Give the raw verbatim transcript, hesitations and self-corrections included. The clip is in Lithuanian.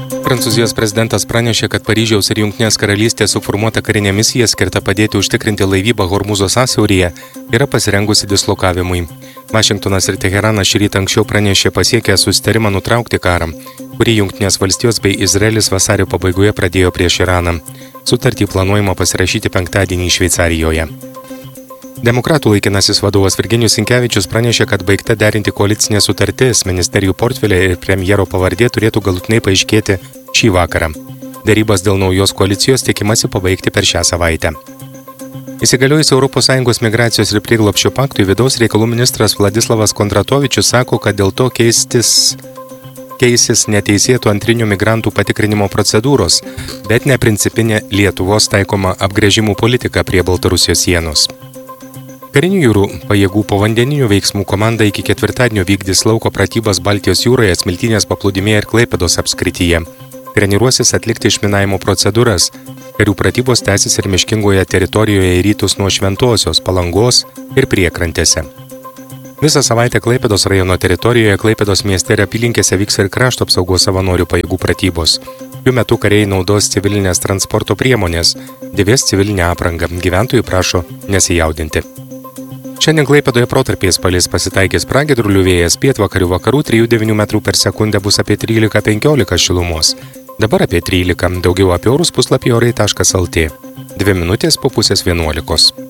Prancūzijos prezidentas pranešė, kad Paryžiaus ir Jungtinės karalystės suformuota karinė misija skirta padėti užtikrinti laivybą Hormūzo sąsiauryje yra pasirengusi dislokavimui. Vašingtonas ir Teheranas šį rytą anksčiau pranešė pasiekę susitarimą nutraukti karą, kurį Jungtinės valstijos bei Izraelis vasario pabaigoje pradėjo prieš Iraną. Sutartį planuojama pasirašyti penktadienį Šveicarijoje. Demokratų laikinasis vadovas Virginijus Sinkevičius pranešė, kad baigta derinti koalicinė sutartis, ministerijų portfeliai ir premjero pavardė turėtų galutinai paaiškėti šį vakarą. Derybas dėl naujos koalicijos tikimasi pabaigti per šią savaitę. Įsigaliojus Europos Sąjungos migracijos ir prieglobsčio paktui, vidaus reikalų ministras Vladislavas Kondratovičius sako, kad dėl to keistis, keisis neteisėtų antrinių migrantų patikrinimo procedūros, bet ne principinė Lietuvos taikoma apgręžimų politika prie Baltarusijos sienos. Karinių jūrų pajėgų povandeninių veiksmų komanda iki ketvirtadienio vykdys lauko pratybas Baltijos jūroje, Smiltynės paplūdimyje ir Klaipėdos apskrityje. Treniruosis atlikti išminavimo procedūras. Karių pratybos tęsis ir miškingoje teritorijoje į rytus nuo Šventosios, Palangos ir priekrantėse. Visą savaitę Klaipėdos rajono teritorijoje, Klaipėdos mieste ir apylinkėse vyks ir krašto apsaugos savanorių pajėgų pratybos. Jų metu kariai naudos civilinės transporto priemonės, dėvės civilinę aprangą. Gyventojų prašo nesijaudinti. Šiandien Klaipėdoje protarpiais palis pasitaikys pragiedrulių vėjas, pietvakarių vakarų trijų devynių metrų per sekundę bus apie trylika penkiolika šilumos. Dabar apie trylika, daugiau apie orus puslapyje orai taškas lt. Dvi minutės po pusės vienuolikos.